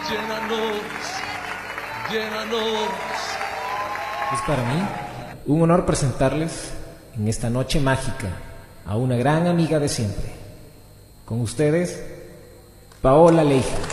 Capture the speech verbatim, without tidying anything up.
llénanos, llénanos. Es para mí un honor presentarles en esta noche mágica a una gran amiga de siempre. Con ustedes, Paola Leija.